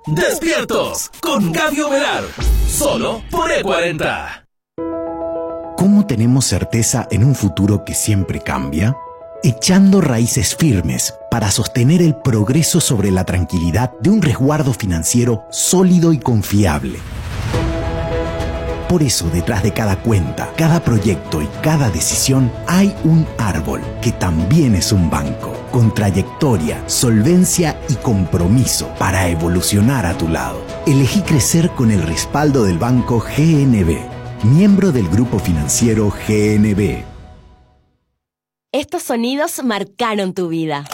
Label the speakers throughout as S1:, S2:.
S1: Despiertos con Gabio Velar, solo por E40.
S2: ¿Cómo tenemos certeza en un futuro que siempre cambia? Echando raíces firmes para sostener el progreso sobre la tranquilidad de un resguardo financiero sólido y confiable. Por eso, detrás de cada cuenta, cada proyecto y cada decisión, hay un árbol que también es un banco, con trayectoria, solvencia y compromiso para evolucionar a tu lado. Elegí crecer con el respaldo del Banco GNB, miembro del Grupo Financiero GNB.
S3: Estos sonidos marcaron tu vida.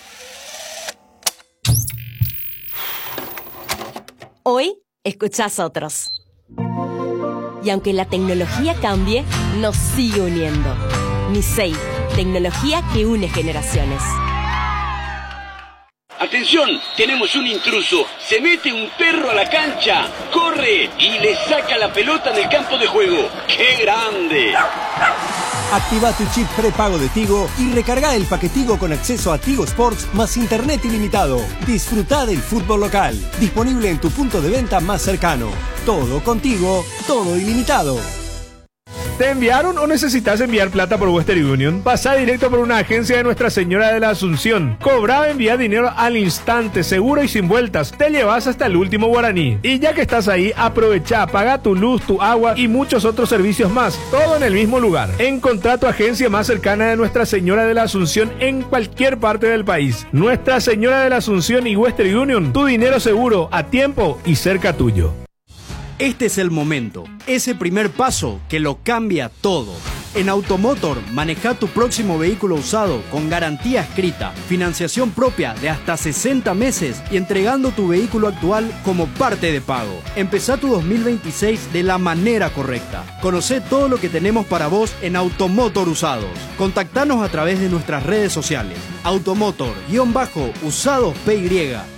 S3: Hoy escuchás otros. Y aunque la tecnología cambie, nos sigue uniendo. Misei, tecnología que une generaciones.
S4: Atención, tenemos un intruso. Se mete un perro a la cancha, corre y le saca la pelota en el campo de juego. ¡Qué grande!
S5: Activa tu chip prepago de Tigo y recarga el paquetigo con acceso a Tigo Sports más internet ilimitado. Disfruta del fútbol local. Disponible en tu punto de venta más cercano. Todo contigo, todo ilimitado.
S6: ¿Te enviaron o necesitas enviar plata por Western Union? Pasa directo por una agencia de Nuestra Señora de la Asunción. Cobra, envía dinero al instante, seguro y sin vueltas. Te llevas hasta el último guaraní. Y ya que estás ahí, aprovecha, paga tu luz, tu agua y muchos otros servicios más. Todo en el mismo lugar. Encontrá tu agencia más cercana de Nuestra Señora de la Asunción en cualquier parte del país. Nuestra Señora de la Asunción y Western Union. Tu dinero seguro, a tiempo y cerca tuyo.
S7: Este es el momento, ese primer paso que lo cambia todo. En Automotor, maneja tu próximo vehículo usado con garantía escrita, financiación propia de hasta 60 meses y entregando tu vehículo actual como parte de pago. Empezá tu 2026 de la manera correcta. Conocé todo lo que tenemos para vos en Automotor Usados. Contactanos a través de nuestras redes sociales. Automotor-Usados PY.